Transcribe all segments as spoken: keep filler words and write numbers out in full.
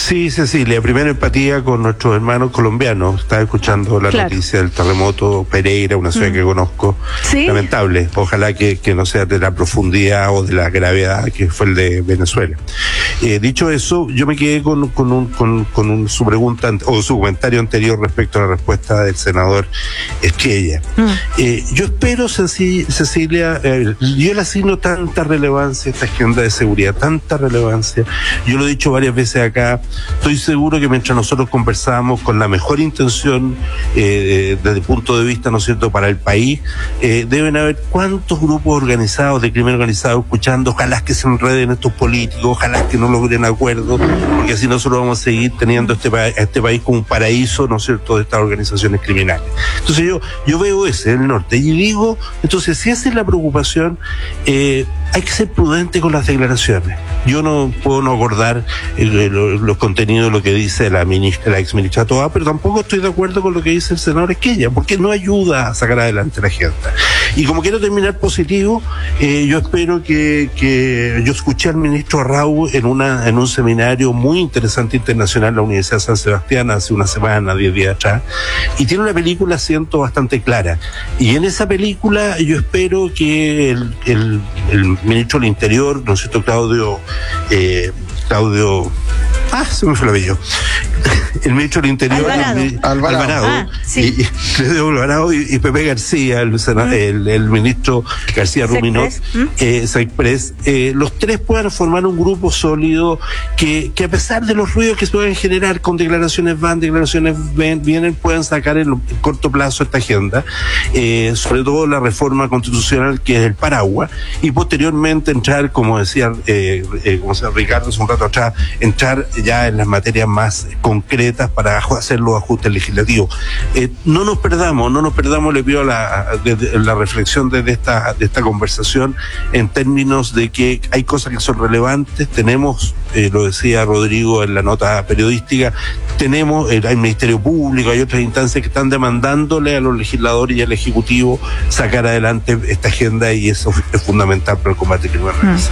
Sí, Cecilia, primero empatía con nuestros hermanos colombianos. Estaba escuchando la Claro. noticia del terremoto Pereira, una ciudad Mm. que conozco. ¿Sí? Lamentable. Ojalá que, que no sea de la profundidad o de la gravedad que fue el de Venezuela. Eh, dicho eso, yo me quedé con, con, un, con, con un, su pregunta o su comentario anterior respecto a la respuesta del senador Esquella. Mm. Eh, yo espero, Ceci- Cecilia, eh, yo le asigno tanta relevancia a esta agenda de seguridad, tanta relevancia. Yo lo he dicho varias veces acá. Estoy seguro que mientras nosotros conversamos con la mejor intención eh, desde el punto de vista, ¿no es cierto?, para el país, eh, deben haber cuántos grupos organizados de crimen organizado escuchando, ojalá que se enreden estos políticos, ojalá que no logren acuerdos, porque así nosotros vamos a seguir teniendo este, pa- este país como un paraíso, ¿no es cierto?, de estas organizaciones criminales. Entonces yo, yo veo ese en el norte y digo, entonces si esa es la preocupación, eh, hay que ser prudente con las declaraciones. Yo no puedo no acordar eh, lo- los contenidos de lo que dice la ministra, la ex ministra Toa, pero tampoco estoy de acuerdo con lo que dice el senador Esquella, porque no ayuda a sacar adelante la agenda. Y como quiero terminar positivo, eh, yo espero que, que yo escuché al ministro Arrau en una en un seminario muy interesante internacional en la Universidad de San Sebastián hace una semana, diez días atrás, y tiene una película, siento, bastante clara. Y en esa película yo espero que el, el, el ministro del Interior, ¿no es cierto?, Claudio, eh, Claudio, ah, se me fue el apellido. El ministro del Interior, Alvarado. el, Alvarado. Alvarado, Ah, sí. y, y, Claudio Alvarado y, y Pepe García, el, sena- Mm. el, el ministro García Ruminot, Sexpress, ¿mm? eh, Sexpress, eh, los tres puedan formar un grupo sólido que, que a pesar de los ruidos que se pueden generar con declaraciones van, declaraciones ven, vienen, puedan sacar en, lo- en corto plazo esta agenda, eh, sobre todo la reforma constitucional que es el paraguas, y posteriormente entrar, como decía, eh, eh, como decía Ricardo hace un rato atrás, entrar ya en las materias más concretas para aj- hacer los ajustes legislativos. Eh, no nos perdamos, no nos perdamos, le pido la, de, de, la reflexión desde esta, de esta conversación en términos de que hay cosas que son relevantes, tenemos, eh, lo decía Rodrigo en la nota periodística, tenemos, eh, hay Ministerio Público, hay otras instancias que están demandándole a los legisladores y al Ejecutivo sacar adelante esta agenda, y eso es fundamental para el combate al crimen organizado.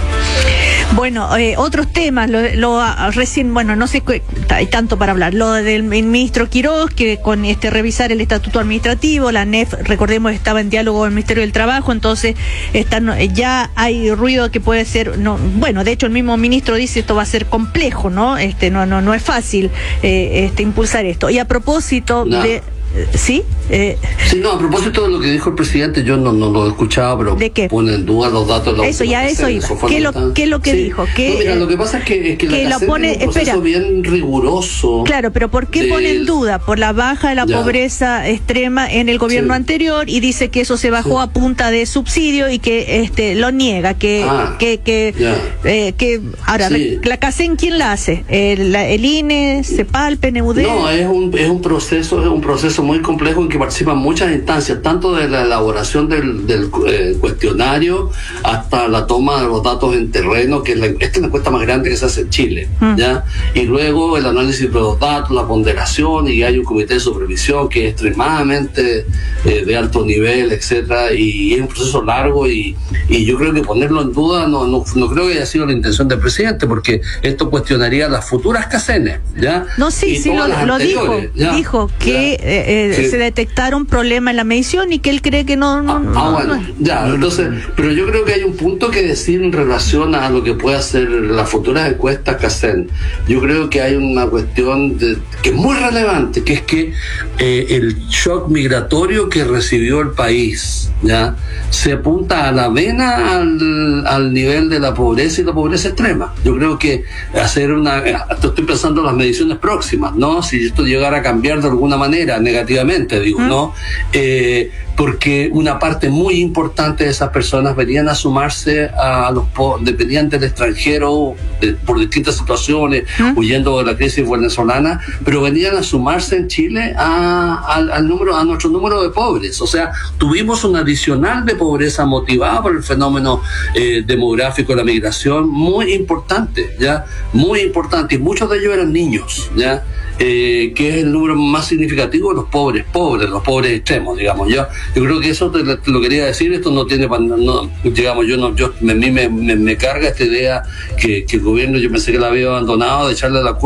Bueno, eh, otros temas, lo, lo ah, recién, bueno, no sé, qué- hay tanto para hablar. Lo del ministro Quiroz, que con este revisar el estatuto administrativo, la N E F, recordemos, estaba en diálogo con el Ministerio del Trabajo, entonces están, eh, ya hay ruido que puede ser, no, bueno, de hecho el mismo ministro dice esto va a ser complejo, ¿no? Este, no, no, no es fácil eh, este impulsar esto. Y a propósito No. de, eh, ¿sí? Eh, Sí, no, a propósito de lo que dijo el presidente, yo no, no lo he escuchado, pero ¿De qué? pone en duda los datos de la Eso, última ya eso quincena, iba. fue ¿Qué lo- fundamental. qué es lo que Sí. dijo? ¿Qué, No, mira, eh, lo que pasa es que, es que, que la lo CACEN pone- tiene un proceso espera. bien riguroso. Claro, pero ¿por qué de- pone en duda? Por la baja de la Ya. pobreza extrema en el gobierno Sí. anterior, y dice que eso se bajó Sí. a punta de subsidio y que este lo niega, que Ah, que que, ya. eh, que ahora Sí. la CACEN, ¿quién la hace? El, la- el I N E, CEPAL, P N U D. No, es un, es un proceso, es un proceso muy complejo en que participan muchas instancias, tanto de la elaboración del, del eh, cuestionario hasta la toma de los datos en terreno, que es la, esta es la encuesta más grande que se hace en Chile, Mm. ¿ya? Y luego el análisis de los datos, la ponderación, y hay un comité de supervisión que es extremadamente eh, de alto nivel, etcétera, y es un proceso largo, y, y yo creo que ponerlo en duda no, no, no creo que haya sido la intención del presidente, porque esto cuestionaría las futuras CACENes, ¿ya? No, sí, Y sí, todas lo, las lo dijo. anteriores, ¿ya? Dijo que Ya. eh, eh, Que- se detectaron problemas en la medición y que él cree que no. no, Ah, no- ah, bueno, no- ya, entonces, pero yo creo que hay un punto que decir en relación a lo que puede hacer las futuras encuestas CACEN. Yo creo que hay una cuestión de- que es muy relevante, que es que eh, el shock migratorio que recibió el país, ya, se apunta a la vena al, al nivel de la pobreza y la pobreza extrema. Yo creo que hacer una, estoy pensando en las mediciones próximas, ¿no? Si esto llegara a cambiar de alguna manera, negativamente, digo, ¿Mm? ¿no? Eh, porque una parte muy importante de esas personas venían a sumarse a los po- venían del extranjero de- por distintas situaciones, ¿Mm? huyendo de la crisis venezolana, pero venían a sumarse en Chile a, al, al número, a nuestro número de pobres. O sea, tuvimos un adicional de pobreza motivada por el fenómeno eh, demográfico de la migración muy importante, ya, muy importante, y muchos de ellos eran niños, ya. Eh, que es el número más significativo de los pobres, pobres, los pobres extremos, digamos. Yo, yo creo que eso te, te lo quería decir. Esto no tiene, pan- no, digamos, yo no, yo, a mí me, me, me carga esta idea que, que el gobierno, yo pensé que la había abandonado, de echarle la culpa